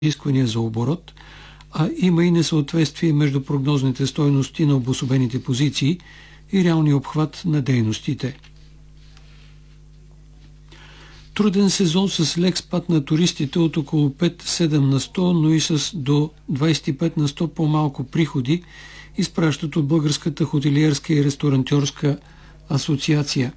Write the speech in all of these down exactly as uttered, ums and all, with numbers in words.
изисквания за оборот, а има и несъответствие между прогнозните стойности на обособените позиции и реалния обхват на дейностите. Труден сезон с лек спад на туристите от около пет-седем на сто, но и с до двадесет и пет на сто по-малко приходи, изпращат от Българската хотелиерска и ресторантьорска асоциация.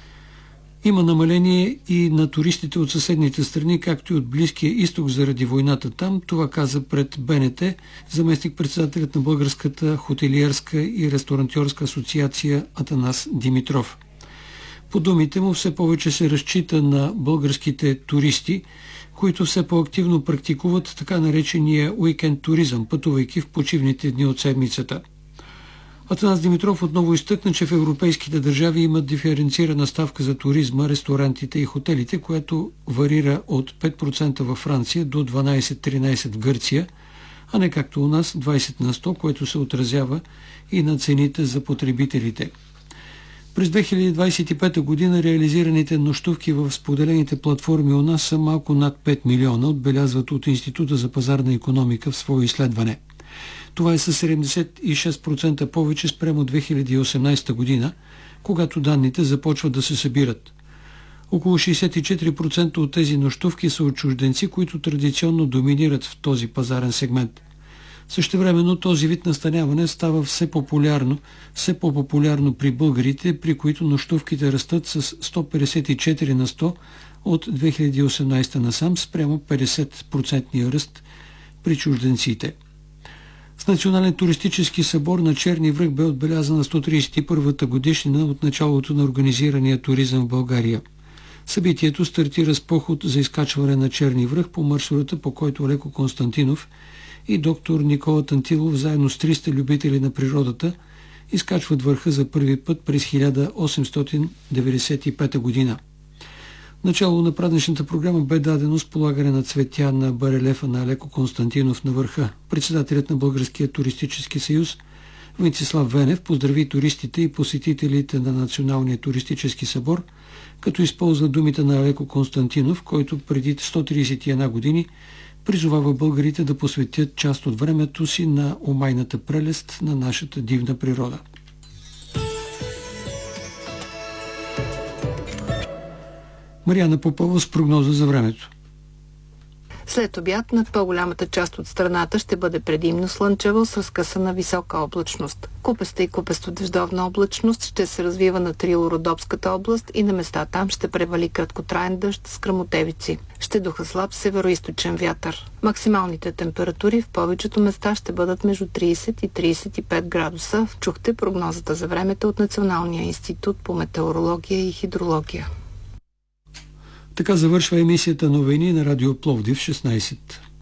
Има намаление и на туристите от съседните страни, както и от Близкия изток заради войната там. Това каза пред БНТ заместник-председателят на Българската хотелиерска и ресторантьорска асоциация Атанас Димитров. По думите му, все повече се разчита на българските туристи, които все по-активно практикуват така наречения уикенд туризъм, пътувайки в почивните дни от седмицата. Атанас Димитров отново изтъкна, че в европейските държави имат диференцирана ставка за туризма, ресторантите и хотелите, която варира от пет процента във Франция до дванадесет-тринадесет в Гърция, а не както у нас двадесет на сто, което се отразява и на цените за потребителите. През две хиляди двадесет и пета година реализираните нощувки в споделените платформи у нас са малко над пет милиона, отбелязват от Института за пазарна икономика в свое изследване. Това е със седемдесет и шест процента повече спрямо две хиляди и осемнадесета година, когато данните започват да се събират. Около шестдесет и четири процента от тези нощувки са от чужденци, които традиционно доминират в този пазарен сегмент. Същевременно този вид настаняване става все популярно, все по-популярно при българите, при които нощувките растат с сто петдесет и четири на сто от две хиляди и осемнадесета насам, спрямо петдесет процента ръст при чужденците. С Национален туристически събор на Черни връх бе отбелязана сто тридесет и първата годишнина от началото на организирания туризъм в България. Събитието стартира с поход за изкачване на Черни връх по маршрута, по който Алеко Константинов и доктор Никола Тантилов заедно с триста любители на природата изкачват върха за първи път през хиляда осемстотин деветдесет и пета година. Начало на празничната програма бе дадено с полагане на цветя на барелефа на Алеко Константинов на върха. Председателят на Българския туристически съюз Венцислав Венев поздрави туристите и посетителите на Националния туристически събор, като използва думите на Алеко Константинов, който преди сто тридесет и една години призовава българите да посветят част от времето си на омайната прелест на нашата дивна природа. Мариана Попова с прогноза за времето. След обяд над по-голямата част от страната ще бъде предимно слънчево с разкъсана висока облачност. Купеста и купесто дъждовна облачност ще се развива на Трило-Родопската област и на места там ще превали краткотраен дъжд с гръмотевици. Ще духа слаб североизточен вятър. Максималните температури в повечето места ще бъдат между тридесет и тридесет и пет градуса. Чухте прогнозата за времето от Националния институт по метеорология и хидрология. Така завършва емисията Новини на Радио Пловдив шестнадесет.